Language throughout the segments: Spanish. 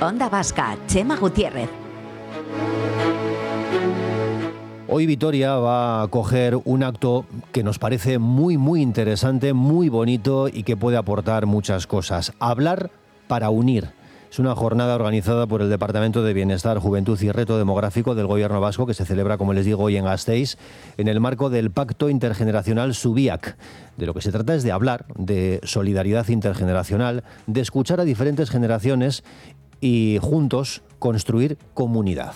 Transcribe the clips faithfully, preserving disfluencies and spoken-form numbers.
Onda Vasca, Chema Gutiérrez. Hoy Vitoria va a acoger un acto que nos parece muy, muy interesante, muy bonito y que puede aportar muchas cosas. Hablar para unir. Es una jornada organizada por el Departamento de Bienestar, Juventud y Reto Demográfico del Gobierno Vasco, que se celebra, como les digo, hoy en Gasteiz, en el marco del Pacto Intergeneracional Subiac. De lo que se trata es de hablar de solidaridad intergeneracional, de escuchar a diferentes generaciones y juntos construir comunidad.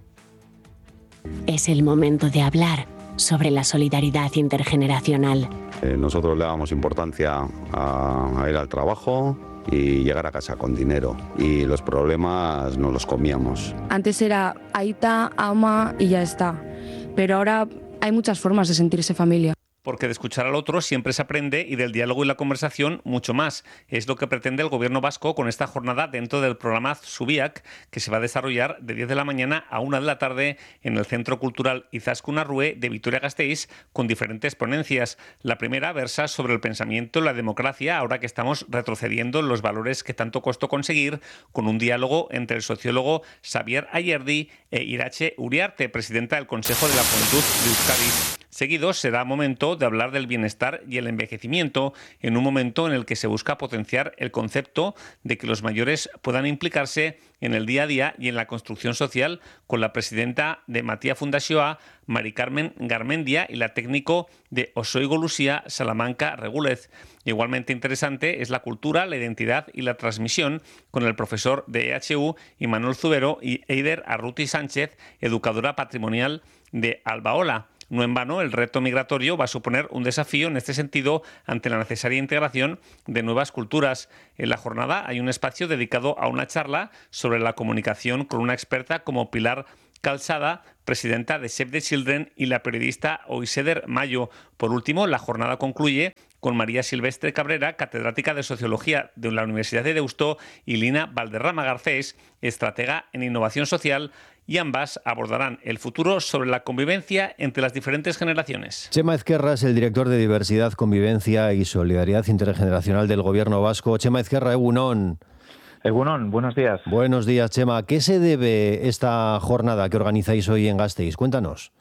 Es el momento de hablar sobre la solidaridad intergeneracional. Eh, nosotros le damos importancia a, a ir al trabajo y llegar a casa con dinero, y los problemas no los comíamos. Antes era aita, ama y ya está, pero ahora hay muchas formas de sentirse familia. Porque de escuchar al otro siempre se aprende y del diálogo y la conversación mucho más. Es lo que pretende el Gobierno vasco con esta jornada dentro del programa Subiac, que se va a desarrollar de diez de la mañana a una de la tarde en el Centro Cultural Izaskun Arrue de Vitoria-Gasteiz, con diferentes ponencias. La primera versa sobre el pensamiento y la democracia, ahora que estamos retrocediendo en los valores que tanto costó conseguir, con un diálogo entre el sociólogo Xavier Ayerdi e Irache Uriarte, presidenta del Consejo de la Juventud de Euskadi. Seguido será momento de hablar del bienestar y el envejecimiento, en un momento en el que se busca potenciar el concepto de que los mayores puedan implicarse en el día a día y en la construcción social, con la presidenta de Matia Fundazioa, Mari Carmen Garmendia, y la técnico de Osoigo Lucía, Salamanca Regúlez. Igualmente interesante es la cultura, la identidad y la transmisión, con el profesor de E H U, Imanol Zubero, y Eider Arruti Sánchez, educadora patrimonial de Albaola. No en vano, el reto migratorio va a suponer un desafío en este sentido ante la necesaria integración de nuevas culturas. En la jornada hay un espacio dedicado a una charla sobre la comunicación con una experta como Pilar Calzada, presidenta de Save the Children, y la periodista Oiseder Mayo. Por último, la jornada concluye con María Silvestre Cabrera, catedrática de Sociología de la Universidad de Deusto, y Lina Valderrama Garcés, estratega en innovación social, y ambas abordarán el futuro sobre la convivencia entre las diferentes generaciones. Chema Ezquerra es el director de Diversidad, Convivencia y Solidaridad Intergeneracional del Gobierno Vasco. Chema Ezquerra, egunon. Egunon, buenos días. Buenos días, Chema. ¿A qué se debe esta jornada que organizáis hoy en Gasteiz? Cuéntanos.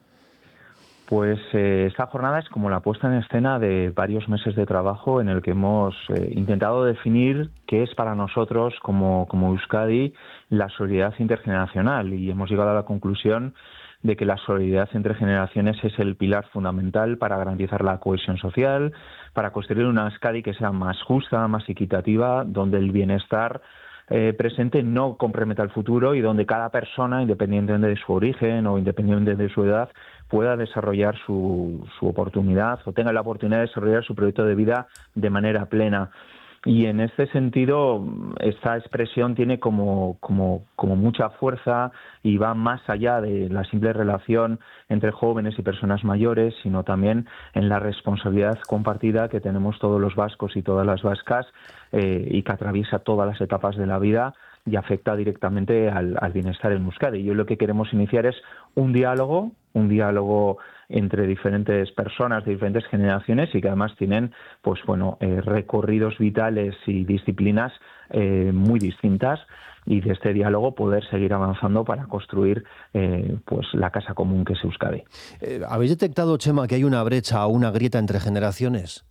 Pues eh, esta jornada es como la puesta en escena de varios meses de trabajo en el que hemos eh, intentado definir qué es para nosotros como, como Euskadi la solidaridad intergeneracional, y hemos llegado a la conclusión de que la solidaridad entre generaciones es el pilar fundamental para garantizar la cohesión social, para construir una Euskadi que sea más justa, más equitativa, donde el bienestar Eh, presente no comprometa el futuro y donde cada persona, independientemente de su origen o independientemente de su edad, pueda desarrollar su, su oportunidad o tenga la oportunidad de desarrollar su proyecto de vida de manera plena. Y en este sentido, esta expresión tiene como, como, como mucha fuerza y va más allá de la simple relación entre jóvenes y personas mayores, sino también en la responsabilidad compartida que tenemos todos los vascos y todas las vascas eh, y que atraviesa todas las etapas de la vida y afecta directamente al, al bienestar en Euskadi. Y hoy lo que queremos iniciar es un diálogo, un diálogo entre diferentes personas de diferentes generaciones y que además tienen pues bueno eh, recorridos vitales y disciplinas eh, muy distintas, y de este diálogo poder seguir avanzando para construir eh, pues la casa común que es Euskadi. Eh, ¿Habéis detectado, Chema, que hay una brecha o una grieta entre generaciones?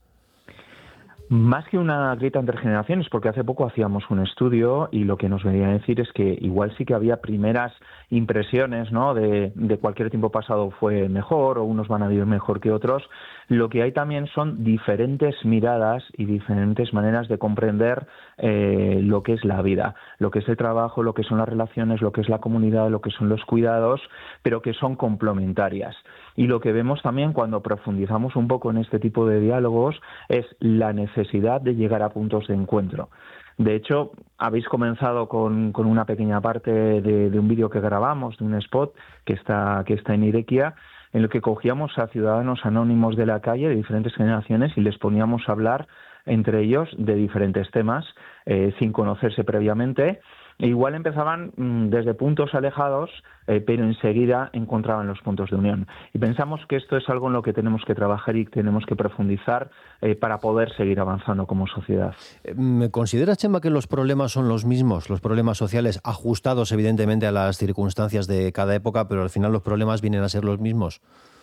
Más que una grieta entre generaciones, porque hace poco hacíamos un estudio y lo que nos venía a decir es que igual sí que había primeras impresiones, ¿no?, de, de cualquier tiempo pasado fue mejor o unos van a vivir mejor que otros. Lo que hay también son diferentes miradas y diferentes maneras de comprender eh, lo que es la vida, lo que es el trabajo, lo que son las relaciones, lo que es la comunidad, lo que son los cuidados, pero que son complementarias. Y lo que vemos también cuando profundizamos un poco en este tipo de diálogos es la necesidad de llegar a puntos de encuentro. De hecho, habéis comenzado con, con una pequeña parte de, de un vídeo que grabamos, de un spot que está, que está en Irekia, en el que cogíamos a ciudadanos anónimos de la calle de diferentes generaciones y les poníamos a hablar entre ellos de diferentes temas eh, sin conocerse previamente. E igual empezaban mmm, desde puntos alejados, eh, pero enseguida encontraban los puntos de unión. Y pensamos que esto es algo en lo que tenemos que trabajar y tenemos que profundizar eh, para poder seguir avanzando como sociedad. ¿Me consideras, Chema, que los problemas son los mismos, los problemas sociales, ajustados evidentemente a las circunstancias de cada época, pero al final los problemas vienen a ser los mismos?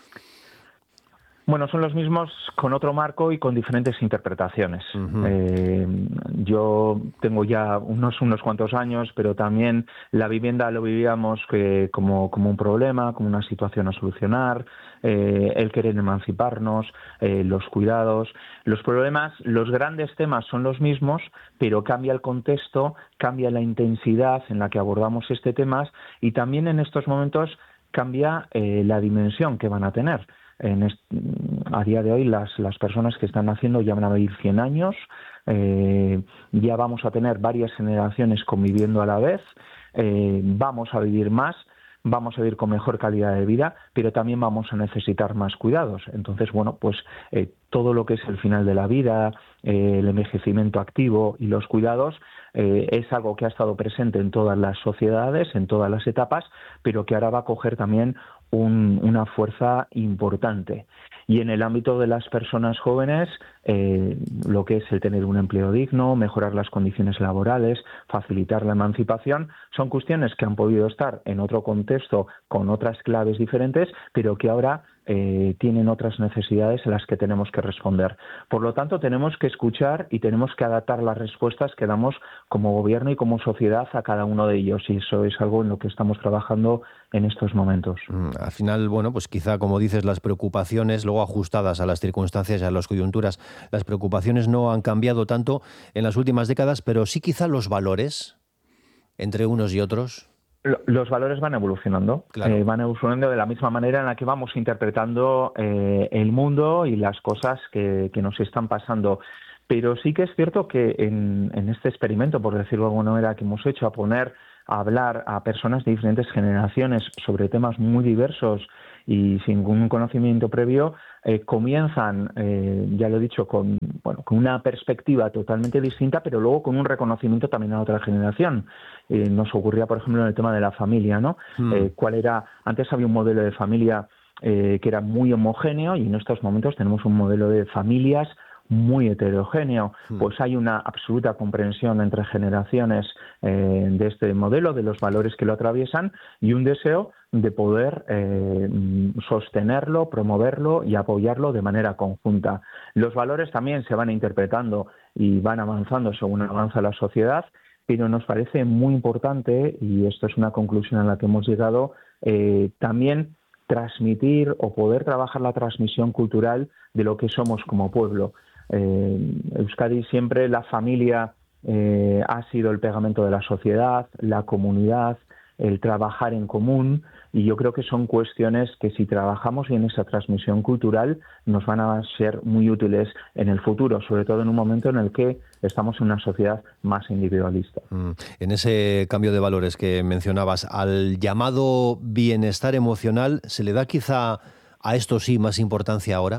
Bueno, son los mismos con otro marco y con diferentes interpretaciones. Uh-huh. Eh, yo tengo ya unos unos cuantos años, pero también la vivienda lo vivíamos que, como, como un problema, como una situación a solucionar, eh, el querer emanciparnos, eh, los cuidados. Los problemas, los grandes temas son los mismos, pero cambia el contexto, cambia la intensidad en la que abordamos este tema y también en estos momentos cambia eh, la dimensión que van a tener. En est- a día de hoy las, las personas que están naciendo ya van a vivir cien años, eh, ya vamos a tener varias generaciones conviviendo a la vez, eh, vamos a vivir más, vamos a vivir con mejor calidad de vida, pero también vamos a necesitar más cuidados. Entonces, bueno, pues eh, todo lo que es el final de la vida, eh, el envejecimiento activo y los cuidados eh, es algo que ha estado presente en todas las sociedades, en todas las etapas, pero que ahora va a coger también un, una fuerza importante. Y en el ámbito de las personas jóvenes, eh, lo que es el tener un empleo digno, mejorar las condiciones laborales, facilitar la emancipación, son cuestiones que han podido estar en otro contexto con otras claves diferentes, pero que ahora eh, tienen otras necesidades a las que tenemos que responder. Por lo tanto, tenemos que escuchar y tenemos que adaptar las respuestas que damos como gobierno y como sociedad a cada uno de ellos, y eso es algo en lo que estamos trabajando en estos momentos. Mm, al final, bueno, pues quizá, como dices, las preocupaciones, luego ajustadas a las circunstancias y a las coyunturas, las preocupaciones no han cambiado tanto en las últimas décadas, pero sí quizá los valores entre unos y otros. Los valores van evolucionando, claro. eh, van evolucionando de la misma manera en la que vamos interpretando eh, el mundo y las cosas que, que nos están pasando. Pero sí que es cierto que en, en este experimento, por decirlo de alguna manera, que hemos hecho a poner a hablar a personas de diferentes generaciones sobre temas muy diversos y sin un conocimiento previo, eh, comienzan, eh, ya lo he dicho, con, bueno, con una perspectiva totalmente distinta, pero luego con un reconocimiento también a otra generación. Eh, nos ocurría, por ejemplo, en el tema de la familia, ¿no? Mm. Eh, ¿cuál era? Antes había un modelo de familia eh, que era muy homogéneo y en estos momentos tenemos un modelo de familias muy heterogéneo. Mm. Pues hay una absoluta comprensión entre generaciones eh, de este modelo, de los valores que lo atraviesan y un deseo de poder eh, sostenerlo, promoverlo y apoyarlo de manera conjunta. Los valores también se van interpretando y van avanzando según avanza la sociedad, pero nos parece muy importante, y esto es una conclusión a la que hemos llegado, eh, también transmitir o poder trabajar la transmisión cultural de lo que somos como pueblo. Eh, Euskadi siempre la familia eh, ha sido el pegamento de la sociedad, la comunidad, el trabajar en común, y yo creo que son cuestiones que si trabajamos en esa transmisión cultural nos van a ser muy útiles en el futuro, sobre todo en un momento en el que estamos en una sociedad más individualista. Mm. En ese cambio de valores que mencionabas, al llamado bienestar emocional, ¿se le da quizá a esto sí más importancia ahora?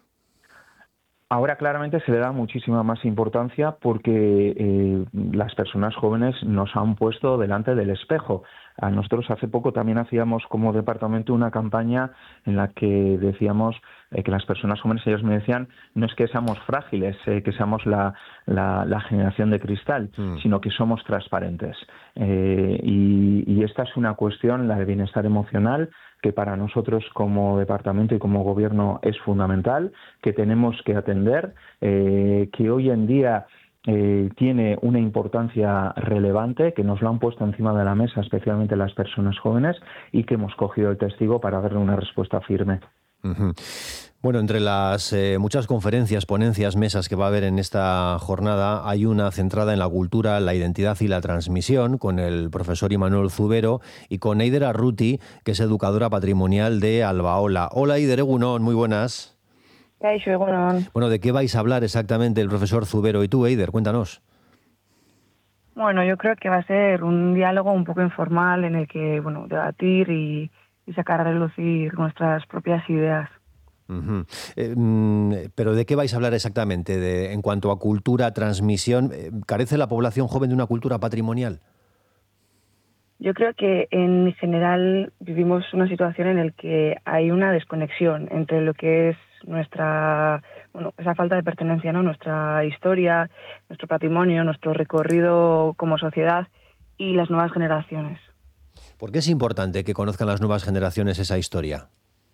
Ahora claramente se le da muchísima más importancia porque eh, las personas jóvenes nos han puesto delante del espejo. A nosotros hace poco también hacíamos como departamento una campaña en la que decíamos eh, que las personas jóvenes, ellos me decían, no es que seamos frágiles, eh, que seamos la, la, la generación de cristal, mm. sino que somos transparentes. Eh, y, y esta es una cuestión, la de bienestar emocional, que para nosotros como departamento y como gobierno es fundamental, que tenemos que atender, eh, que hoy en día eh, tiene una importancia relevante, que nos lo han puesto encima de la mesa, especialmente las personas jóvenes, y que hemos cogido el testigo para darle una respuesta firme. Uh-huh. Bueno, entre las eh, muchas conferencias, ponencias, mesas que va a haber en esta jornada, hay una centrada en la cultura, la identidad y la transmisión, con el profesor Imanol Zubero y con Eider Arruti, que es educadora patrimonial de Albaola. Hola, Eider, egunon, muy buenas. Kaixo, egunon. Bueno, ¿de qué vais a hablar exactamente el profesor Zubero y tú, Eider? Cuéntanos. Bueno, yo creo que va a ser un diálogo un poco informal en el que, bueno, debatir y, y sacar a relucir nuestras propias ideas. Uh-huh. Eh, pero ¿de qué vais a hablar exactamente? De, en cuanto a cultura, transmisión, ¿carece la población joven de una cultura patrimonial? Yo creo que en general vivimos una situación en la que hay una desconexión entre lo que es nuestra, bueno, esa falta de pertenencia, ¿no? Nuestra historia, nuestro patrimonio, nuestro recorrido como sociedad y las nuevas generaciones. ¿Por qué es importante que conozcan las nuevas generaciones esa historia?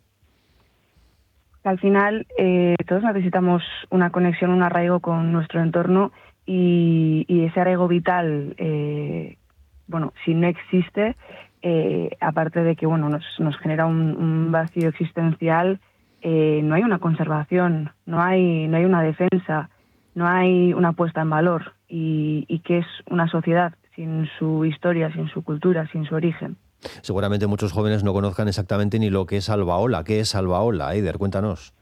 Al final, eh, todos necesitamos una conexión, un arraigo con nuestro entorno y, y ese arraigo vital, eh, bueno, si no existe, eh, aparte de que bueno nos, nos genera un, un vacío existencial, eh, no hay una conservación, no hay, no hay una defensa, no hay una puesta en valor. Y, y ¿qué es una sociedad sin su historia, sin su cultura, sin su origen? Seguramente muchos jóvenes no conozcan exactamente ni lo que es Albaola. ¿Qué es Albaola, Eider? Cuéntanos.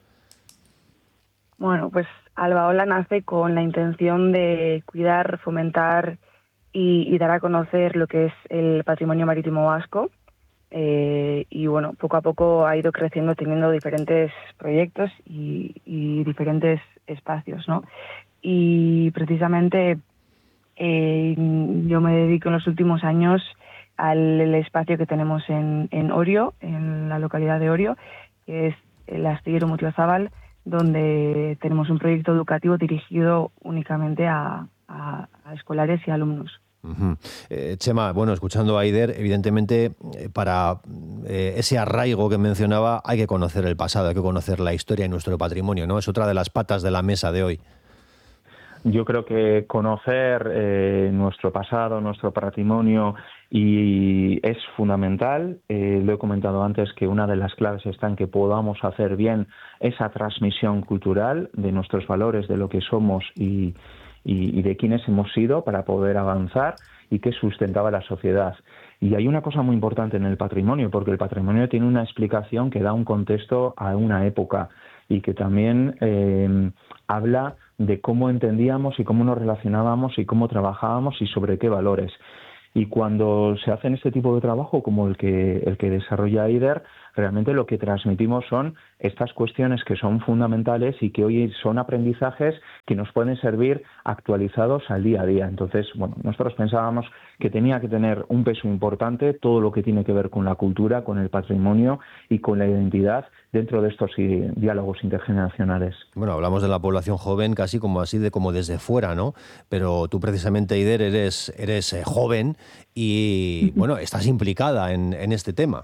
Bueno, pues Albaola nace con la intención de cuidar, fomentar y, y dar a conocer lo que es el patrimonio marítimo vasco. Eh, y bueno, poco a poco ha ido creciendo, teniendo diferentes proyectos y, y diferentes espacios, ¿no? Y precisamente eh, yo me dedico en los últimos años al espacio que tenemos en, en Orio, en la localidad de Orio, que es el Astillero Mutiozábal, donde tenemos un proyecto educativo dirigido únicamente a, a, a escolares y alumnos. Uh-huh. Eh, Chema, bueno, escuchando a Eider, evidentemente eh, para eh, ese arraigo que mencionaba hay que conocer el pasado, hay que conocer la historia y nuestro patrimonio, ¿no? Es otra de las patas de la mesa de hoy. Yo creo que conocer eh, nuestro pasado, nuestro patrimonio y es fundamental. Eh, lo he comentado antes que una de las claves está en que podamos hacer bien esa transmisión cultural de nuestros valores, de lo que somos y, y, y de quiénes hemos sido para poder avanzar y que sustentaba la sociedad. Y hay una cosa muy importante en el patrimonio, porque el patrimonio tiene una explicación que da un contexto a una época y que también eh, habla de cómo entendíamos y cómo nos relacionábamos y cómo trabajábamos y sobre qué valores. Y cuando se hacen este tipo de trabajo como el que el que desarrolla Eider, realmente lo que transmitimos son estas cuestiones que son fundamentales y que hoy son aprendizajes que nos pueden servir actualizados al día a día. Entonces, bueno, nosotros pensábamos que tenía que tener un peso importante todo lo que tiene que ver con la cultura, con el patrimonio y con la identidad dentro de estos diálogos intergeneracionales. Bueno, hablamos de la población joven casi como así de como desde fuera, ¿no? Pero tú precisamente, Eider, eres, eres eh, joven y, bueno, estás implicada en, en este tema.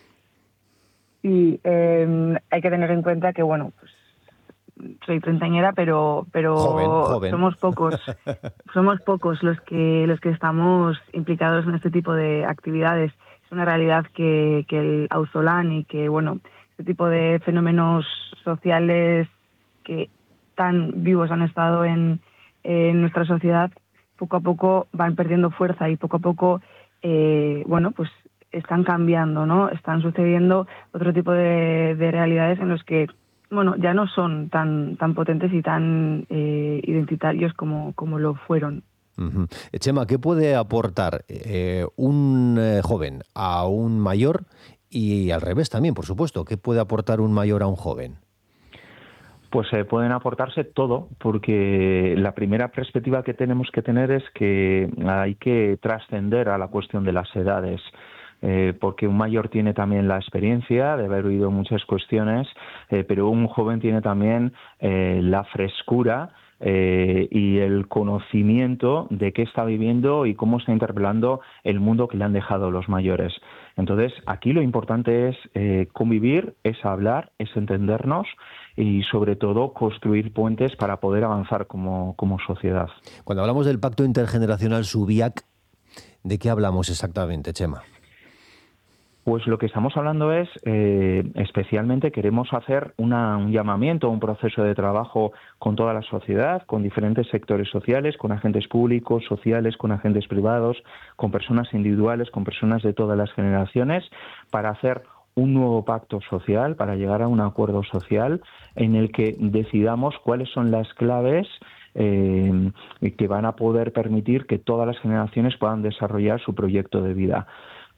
Sí, eh, hay que tener en cuenta que, bueno, pues soy treintañera, pero pero joven, joven. somos pocos, somos pocos los que los que estamos implicados en este tipo de actividades. Es una realidad que, que el auzolán y que, bueno, este tipo de fenómenos sociales que tan vivos han estado en, en nuestra sociedad, poco a poco van perdiendo fuerza y poco a poco, eh, bueno, pues están cambiando, ¿no? Están sucediendo otro tipo de, de realidades en los que, bueno, ya no son tan tan potentes y tan eh, identitarios como, como lo fueron. Uh-huh. Chema, ¿qué puede aportar eh, un eh, joven a un mayor y al revés también, por supuesto? ¿Qué puede aportar un mayor a un joven? Pues eh, pueden aportarse todo, porque la primera perspectiva que tenemos que tener es que hay que trascender a la cuestión de las edades. Eh, porque un mayor tiene también la experiencia de haber oído muchas cuestiones, eh, pero un joven tiene también eh, la frescura eh, y el conocimiento de qué está viviendo y cómo está interpelando el mundo que le han dejado los mayores. Entonces, aquí lo importante es eh, convivir, es hablar, es entendernos y, sobre todo, construir puentes para poder avanzar como, como sociedad. Cuando hablamos del Pacto Intergeneracional Subiac, ¿de qué hablamos exactamente, Chema? Pues lo que estamos hablando es, eh, especialmente queremos hacer una, un llamamiento, un proceso de trabajo con toda la sociedad, con diferentes sectores sociales, con agentes públicos, sociales, con agentes privados, con personas individuales, con personas de todas las generaciones, para hacer un nuevo pacto social, para llegar a un acuerdo social en el que decidamos cuáles son las claves eh, que van a poder permitir que todas las generaciones puedan desarrollar su proyecto de vida.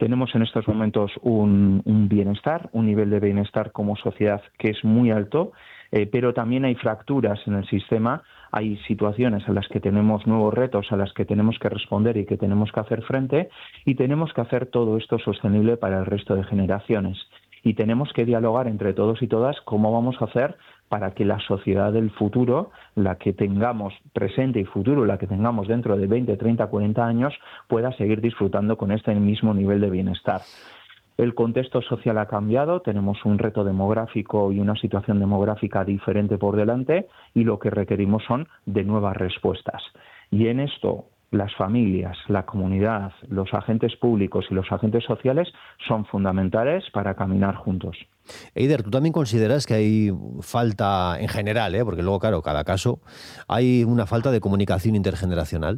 Tenemos en estos momentos un, un bienestar, un nivel de bienestar como sociedad que es muy alto, eh, pero también hay fracturas en el sistema, hay situaciones a las que tenemos nuevos retos, a las que tenemos que responder y que tenemos que hacer frente, y tenemos que hacer todo esto sostenible para el resto de generaciones. Y tenemos que dialogar entre todos y todas cómo vamos a hacer para que la sociedad del futuro, la que tengamos presente y futuro, la que tengamos dentro de veinte, treinta, cuarenta años, pueda seguir disfrutando con este mismo nivel de bienestar. El contexto social ha cambiado, tenemos un reto demográfico y una situación demográfica diferente por delante, y lo que requerimos son de nuevas respuestas. Y en esto, las familias, la comunidad, los agentes públicos y los agentes sociales son fundamentales para caminar juntos. Eider, ¿tú también consideras que hay falta, en general, ¿eh? porque luego, claro, cada caso, hay una falta de comunicación intergeneracional?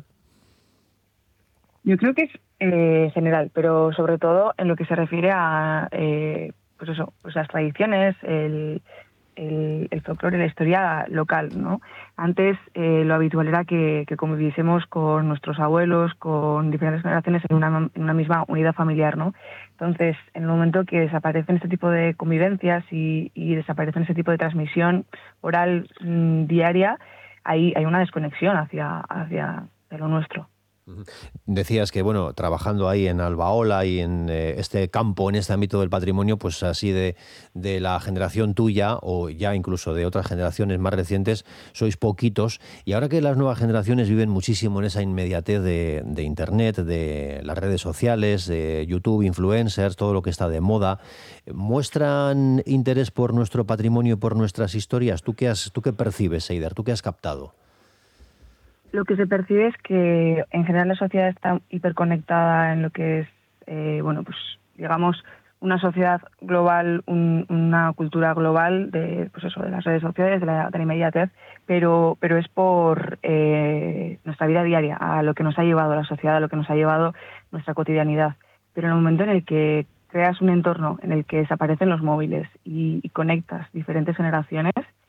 Yo creo que es eh, general, pero sobre todo en lo que se refiere a eh, pues eso, pues las tradiciones, el, el, el folclore, la historia local, ¿no? Antes eh, lo habitual era que, que conviviésemos con nuestros abuelos, con diferentes generaciones en una, en una misma unidad familiar, ¿no? Entonces, en el momento que desaparecen este tipo de convivencias y, y desaparecen este tipo de transmisión oral mmm, diaria, hay, hay una desconexión hacia, hacia de lo nuestro. Decías que, bueno, trabajando ahí en Albaola y en eh, este campo, en este ámbito del patrimonio, pues así de, de la generación tuya o ya incluso de otras generaciones más recientes, sois poquitos. Y ahora que las nuevas generaciones viven muchísimo en esa inmediatez de, de Internet, de las redes sociales, de YouTube, influencers, todo lo que está de moda, ¿muestran interés por nuestro patrimonio y por nuestras historias? ¿Tú qué, has, tú qué percibes, Eider? ¿Tú qué has captado? Lo que se percibe es que en general la sociedad está hiperconectada en lo que es, eh, bueno, pues digamos, una sociedad global, un, una cultura global de, pues eso, de las redes sociales, de la, de la inmediatez, pero, pero es por eh, nuestra vida diaria, a lo que nos ha llevado la sociedad, a lo que nos ha llevado nuestra cotidianidad. Pero en el momento en el que creas un entorno en el que desaparecen los móviles y, y conectas diferentes generaciones,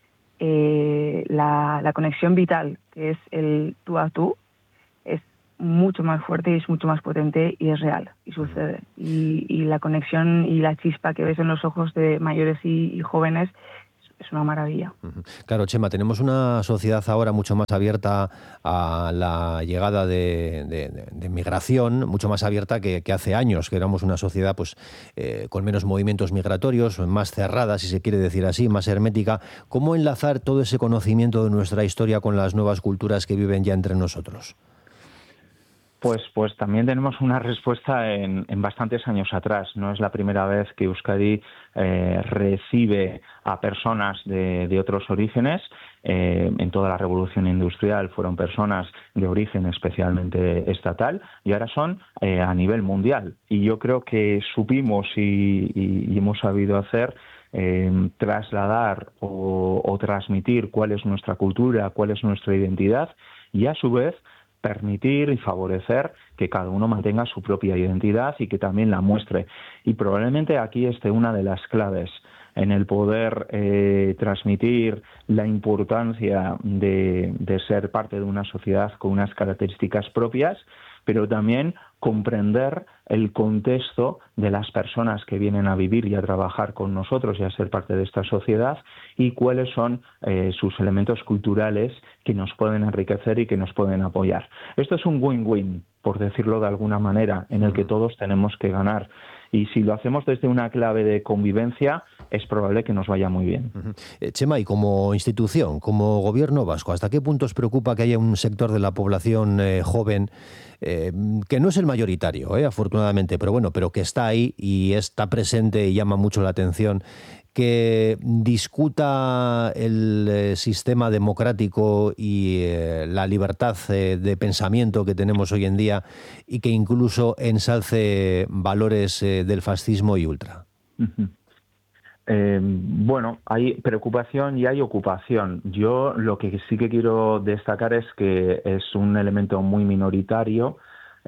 Eh, la, la conexión vital, que es el tú a tú, es mucho más fuerte y es mucho más potente y es real y sucede. Y, y la conexión y la chispa que ves en los ojos de mayores y, y jóvenes es una maravilla. Claro, Chema, tenemos una sociedad ahora mucho más abierta a la llegada de, de, de migración, mucho más abierta que, que hace años, que éramos una sociedad pues eh, con menos movimientos migratorios, más cerrada, si se quiere decir así, más hermética. ¿Cómo enlazar todo ese conocimiento de nuestra historia con las nuevas culturas que viven ya entre nosotros? Pues, pues también tenemos una respuesta en, en bastantes años atrás. No es la primera vez que Euskadi eh, recibe a personas de, de otros orígenes. Eh, en toda la revolución industrial fueron personas de origen especialmente estatal y ahora son eh, a nivel mundial. Y yo creo que supimos y, y, y hemos sabido hacer eh, trasladar o, o transmitir cuál es nuestra cultura, cuál es nuestra identidad y a su vez permitir y favorecer que cada uno mantenga su propia identidad y que también la muestre. Y probablemente aquí esté una de las claves en el poder eh, transmitir la importancia de, de ser parte de una sociedad con unas características propias, pero también comprender el contexto de las personas que vienen a vivir y a trabajar con nosotros y a ser parte de esta sociedad y cuáles son eh, sus elementos culturales que nos pueden enriquecer y que nos pueden apoyar. Esto es un win-win, por decirlo de alguna manera, en el que todos tenemos que ganar. Y si lo hacemos desde una clave de convivencia, es probable que nos vaya muy bien. Uh-huh. Chema, y como institución, como gobierno vasco, ¿hasta qué punto os preocupa que haya un sector de la población eh, joven eh, que no es el mayoritario, eh, afortunadamente, pero bueno, pero que está ahí y está presente y llama mucho la atención, que discuta el eh, sistema democrático y eh, la libertad eh, de pensamiento que tenemos hoy en día y que incluso ensalce valores eh, del fascismo y ultra? Uh-huh. Eh, bueno, hay preocupación y hay ocupación. Yo lo que sí que quiero destacar es que es un elemento muy minoritario,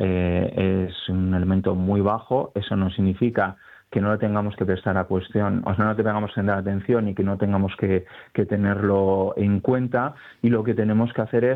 eh, es un elemento muy bajo. Eso no significa que no le tengamos que prestar a cuestión, o sea, no le tengamos que dar atención y que no tengamos que, que tenerlo en cuenta. Y lo que tenemos que hacer es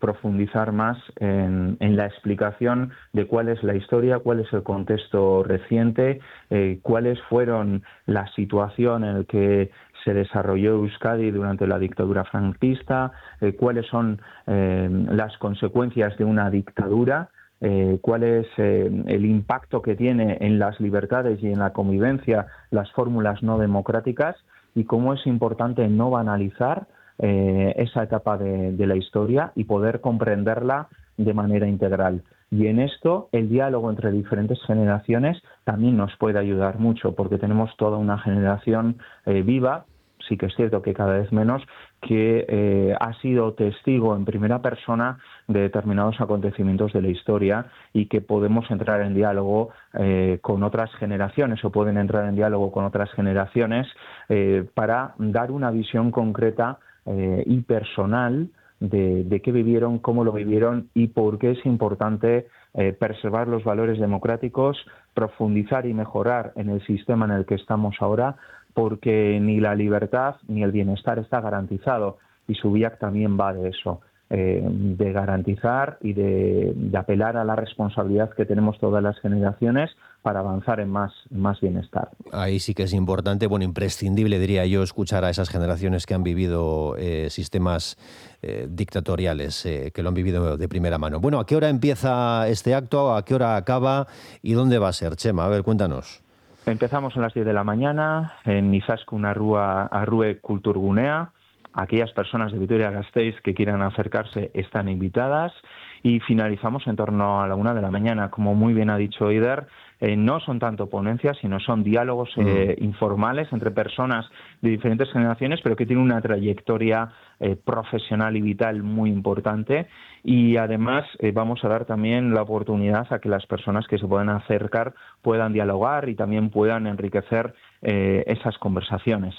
profundizar más en, en la explicación de cuál es la historia, cuál es el contexto reciente, eh, cuáles fueron la situación en la que se desarrolló Euskadi durante la dictadura franquista, eh, cuáles son eh, las consecuencias de una dictadura, eh, cuál es eh, el impacto que tiene en las libertades y en la convivencia las fórmulas no democráticas, y cómo es importante no banalizar eh, esa etapa de, de la historia y poder comprenderla de manera integral. Y en esto el diálogo entre diferentes generaciones también nos puede ayudar mucho, porque tenemos toda una generación eh, viva, sí que es cierto que cada vez menos, que eh, ha sido testigo en primera persona de determinados acontecimientos de la historia, y que podemos entrar en diálogo eh, con otras generaciones, o pueden entrar en diálogo con otras generaciones eh, para dar una visión concreta eh, y personal de, de qué vivieron, cómo lo vivieron y por qué es importante eh, preservar los valores democráticos, profundizar y mejorar en el sistema en el que estamos ahora, porque ni la libertad ni el bienestar está garantizado, y Subiac también va de eso, eh, de garantizar y de, de apelar a la responsabilidad que tenemos todas las generaciones para avanzar en más, más bienestar. Ahí sí que es importante, bueno, imprescindible, diría yo, escuchar a esas generaciones que han vivido eh, sistemas eh, dictatoriales, eh, que lo han vivido de primera mano. Bueno, ¿a qué hora empieza este acto? ¿A qué hora acaba? ¿Y dónde va a ser, Chema? A ver, cuéntanos. Empezamos a las diez de la mañana en Izaskun Arrua, Arrue Kulturgunea. Aquellas personas de Vitoria-Gasteiz que quieran acercarse están invitadas, y finalizamos en torno a la una de la mañana. Como muy bien ha dicho Eider, eh, no son tanto ponencias, sino son diálogos eh, mm. informales entre personas de diferentes generaciones, pero que tienen una trayectoria eh, profesional y vital muy importante. Y además eh, vamos a dar también la oportunidad a que las personas que se puedan acercar puedan dialogar y también puedan enriquecer eh, esas conversaciones.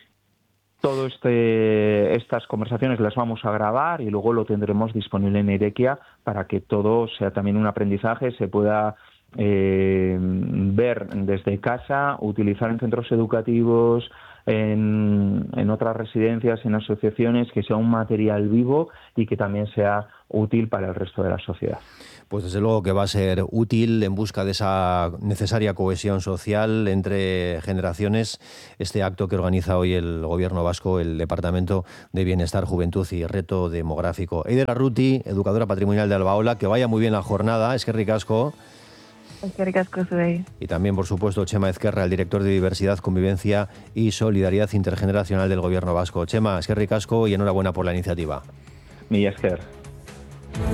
Todo este, estas conversaciones las vamos a grabar y luego lo tendremos disponible en Irekia para que todo sea también un aprendizaje, se pueda eh, ver desde casa, utilizar en centros educativos, en, en otras residencias, en asociaciones, que sea un material vivo y que también sea útil para el resto de la sociedad. Pues desde luego que va a ser útil en busca de esa necesaria cohesión social entre generaciones, este acto que organiza hoy el Gobierno vasco, el Departamento de Bienestar, Juventud y Reto Demográfico. Eider Arruti, educadora patrimonial de Albaola, que vaya muy bien la jornada, eskerrik asko. Eskerrik asko zuei. Y también, por supuesto, Chema Ezquerra, el director de Diversidad, Convivencia y Solidaridad Intergeneracional del Gobierno vasco. Chema, eskerrik asko y enhorabuena por la iniciativa. Mila esker.